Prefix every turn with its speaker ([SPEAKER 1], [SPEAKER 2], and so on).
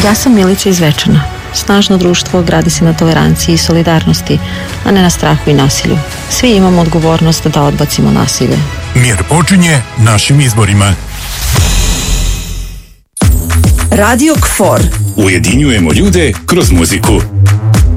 [SPEAKER 1] Ja sam Milica iz Zvečana. Snažno društvo gradi se na toleranciji i solidarnosti, a ne na strahu i nasilju. Svi imamo odgovornost da odbacimo nasilje.
[SPEAKER 2] Mir počinje našim izborima.
[SPEAKER 3] Radio KFOR.
[SPEAKER 4] Ujedinjujemo ljude kroz muziku.